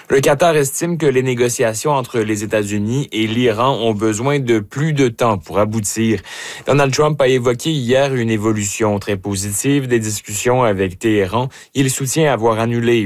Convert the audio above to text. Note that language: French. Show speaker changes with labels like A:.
A: Le Qatar estime que les négociations entre les États-Unis et l'Iran ont besoin de plus de temps pour aboutir. Donald Trump a évoqué hier une évolution très positive des discussions avec Téhéran. Il soutient avoir annulé